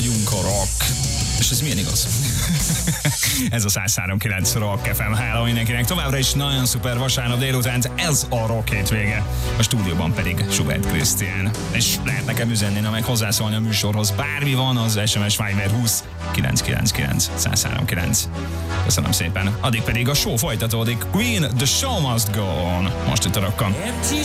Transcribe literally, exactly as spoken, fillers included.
vagyunk a rock. És ez milyen igaz? Ez a száz három kilenc Rock ef em. Hála mindenkinek. Továbbra is nagyon szuper vasárnap délután, ez a Rock hétvége. A stúdióban pedig Schubert Krisztián. És lehet nekem üzenni, na meg hozzászólni a műsorhoz. Bármi van, az es em es Viber húsz kilenc kilenc kilenc száz három kilenc. Köszönöm szépen. Addig pedig a show folytatódik. Queen, The Show Must Go On. Most itt a Rockon.